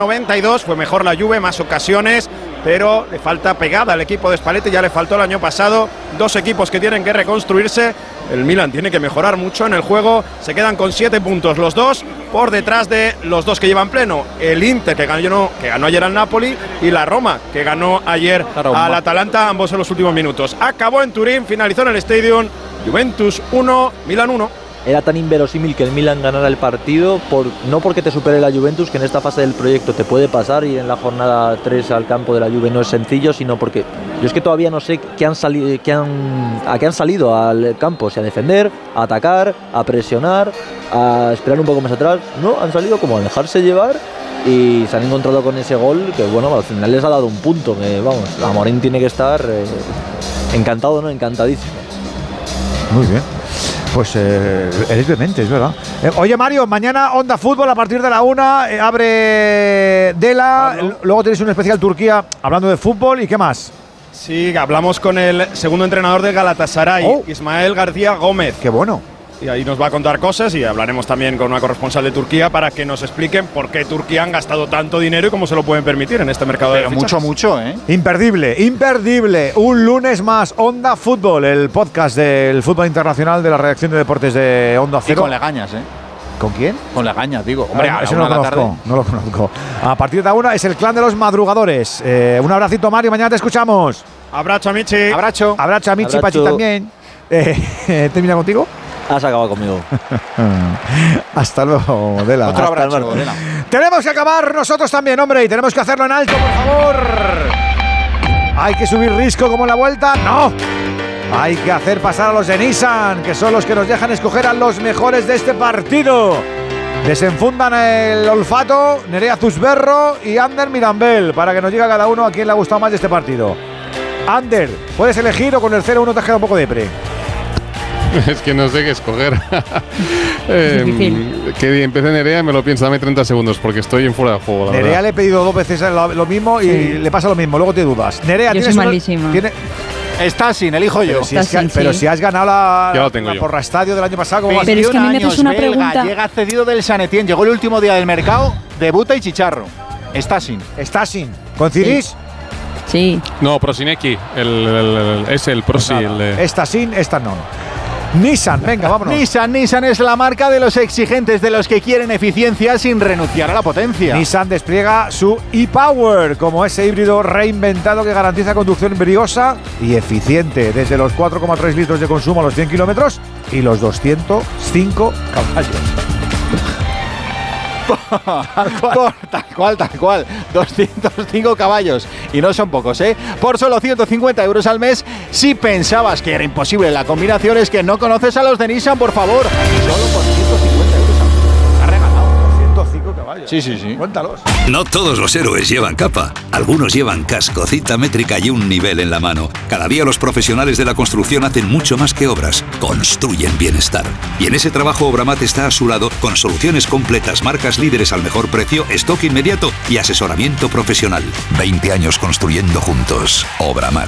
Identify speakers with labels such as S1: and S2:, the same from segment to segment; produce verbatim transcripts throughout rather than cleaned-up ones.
S1: noventa y dos, fue mejor la Juve, más ocasiones, pero le falta pegada al equipo de Spalletti, ya le faltó el año pasado. Dos equipos que tienen que reconstruirse. El Milan tiene que mejorar mucho en el juego. Se quedan con siete puntos los dos, por detrás de los dos que llevan pleno. El Inter, que ganó, que ganó ayer al Napoli, y la Roma, que ganó ayer al Atalanta, ambos en los últimos minutos. Acabó en Turín, finalizó en el Stadium. Juventus uno, Milan uno.
S2: Era tan inverosímil que el Milan ganara el partido, por, no porque te supere la Juventus, que en esta fase del proyecto te puede pasar, y en la jornada tres al campo de la Juve no es sencillo, sino porque yo es que todavía no sé qué han sali, qué han, a qué han salido al campo, o sea, a defender, a atacar, a presionar, a esperar un poco más atrás. No, han salido como a dejarse llevar y se han encontrado con ese gol que, bueno, al final les ha dado un punto, que vamos, Amorim tiene que estar eh, encantado, ¿no? Encantadísimo.
S3: Muy bien. Pues eh, eres vehemente, es verdad. Eh, oye, Mario, mañana Onda Fútbol a partir de la una, eh, abre Dela, Pablo. Luego tenéis un especial Turquía hablando de fútbol, ¿y qué más?
S1: Sí, hablamos con el segundo entrenador de Galatasaray, oh. Ismael García Gómez.
S3: ¡Qué bueno!
S1: Y ahí nos va a contar cosas, y hablaremos también con una corresponsal de Turquía para que nos expliquen por qué Turquía han gastado tanto dinero y cómo se lo pueden permitir en este mercado.
S4: Pero
S1: de
S4: mucho,
S1: fichajes.
S4: mucho, ¿eh?
S3: Imperdible, imperdible. Un lunes más, Onda Fútbol, el podcast del fútbol internacional de la redacción de deportes de Onda Cero.
S4: Y con Legañas, ¿eh?
S3: ¿Con quién?
S4: Con Legañas, digo. Hombre,
S3: ah,
S4: a
S3: ese
S4: la
S3: no
S4: una
S3: lo
S4: de la
S3: conozco,
S4: tarde.
S3: no lo conozco. A partir de la una es el clan de los madrugadores. Eh, un abracito, Mario, mañana te escuchamos.
S1: Abrazo, Amici.
S4: Abrazo.
S3: Abrazo, Amici,
S2: Abrazo.
S3: Pachi también. Eh, ¿Termina contigo?
S2: Has acabado conmigo.
S3: Hasta luego, Dela.
S4: Otro
S3: Hasta
S4: abrazo,
S3: luego.
S4: Dela.
S3: Tenemos que acabar nosotros también, hombre, y tenemos que hacerlo en alto, por favor. ¿Hay que subir risco como en la vuelta? ¡No! Hay que hacer pasar a los de Nissan, que son los que nos dejan escoger a los mejores de este partido. Desenfundan el olfato Nerea Zusberro y Ander Mirambel, para que nos diga cada uno a quién le ha gustado más de este partido. Ander, puedes elegir, o con el cero uno te has quedado un poco de pre.
S5: Es que no sé qué escoger. eh, que empiece Nerea y me lo pienso, dame treinta segundos porque estoy en fuera de juego. La
S3: Nerea
S5: verdad.
S3: le he pedido dos veces lo, lo mismo y sí. Le pasa lo mismo, luego te dudas. Nerea,
S6: yo
S3: tienes
S6: soy
S3: una,
S6: malísima.
S3: ¿tiene?
S4: Está sin, elijo yo.
S3: Pero si, es que,
S6: sin,
S3: pero
S6: sí.
S3: si has ganado la,
S5: Ya lo tengo
S3: la
S5: yo.
S3: Porra Estadio del año pasado, ¿cómo vas?
S6: Pero es que a mí me
S4: años,
S6: haces una
S4: belga,
S6: pregunta.
S4: Llega cedido del San Etienne, llegó el último día del mercado, debuta y chicharro. Está sin.
S3: Está sin. ¿Coincidís?
S6: Sí.
S5: No, Prosinecki, el, el, el, es el Prosi.
S3: Pues
S5: el de…
S3: Esta sin, esta no. Nissan, venga, vámonos.
S4: Nissan, Nissan es la marca de los exigentes, de los que quieren eficiencia sin renunciar a la potencia.
S3: Nissan despliega su e-Power como ese híbrido reinventado que garantiza conducción briosa y eficiente, desde los cuatro coma tres litros de consumo a los cien kilómetros y los doscientos cinco caballos.
S4: tal, cual. tal cual, tal cual. doscientos cinco caballos. Y no son pocos, ¿eh? Por solo ciento cincuenta euros al mes. Si pensabas que era imposible la combinación, es que no conoces a los de Nissan, por favor. Solo por ciento cincuenta euros al mes. Ha regalado.
S3: doscientos cinco caballos.
S4: Sí, sí, sí.
S3: Cuéntalos.
S7: No todos los héroes llevan capa. Algunos llevan casco, cinta métrica y un nivel en la mano. Cada día los profesionales de la construcción hacen mucho más que obras. Construyen bienestar. Y en ese trabajo Obramat está a su lado con soluciones completas, marcas líderes al mejor precio, stock inmediato y asesoramiento profesional. veinte años construyendo juntos. Obramat.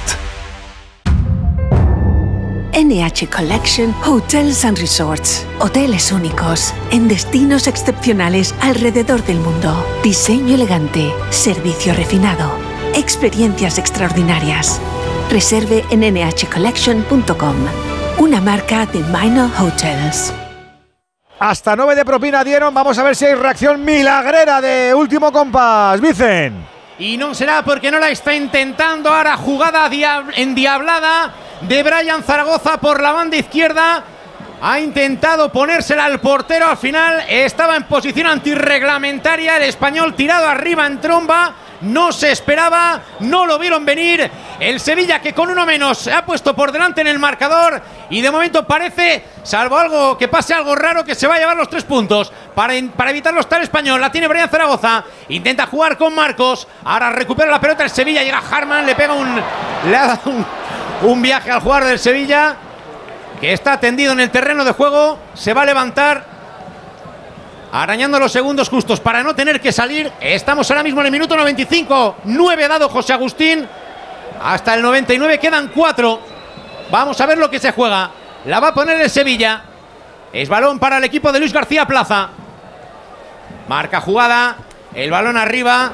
S8: N H Collection Hotels and Resorts. Hoteles únicos, en destinos excepcionales alrededor del mundo. Diseño elegante, servicio refinado, experiencias extraordinarias. Reserve en ene hache collection punto com. Una marca de Minor Hotels.
S3: Hasta nueve de propina dieron. Vamos a ver si hay reacción milagrera de Último Compás. Vicen.
S9: Y no será porque no la está intentando. Ahora jugada diab- endiablada de Brian Zaragoza por la banda izquierda. Ha intentado ponérsela al portero. Al final estaba en posición antirreglamentaria. El español tirado arriba en tromba. No se esperaba, no lo vieron venir. El Sevilla, que con uno menos se ha puesto por delante en el marcador. Y de momento parece, salvo algo que pase algo raro, que se va a llevar los tres puntos. Para, para evitarlo está el español. La tiene Brian Zaragoza. Intenta jugar con Marcos. Ahora recupera la pelota el Sevilla. Llega Harman, le pega un... Le ha dado un, un viaje al jugador del Sevilla, que está tendido en el terreno de juego. Se va a levantar, arañando los segundos justos para no tener que salir. Estamos ahora mismo en el minuto noventa y cinco. nueve dado José Agustín. Hasta el noventa y nueve quedan cuatro. Vamos a ver lo que se juega. La va a poner el Sevilla. Es balón para el equipo de Luis García Plaza. Marca jugada. El balón arriba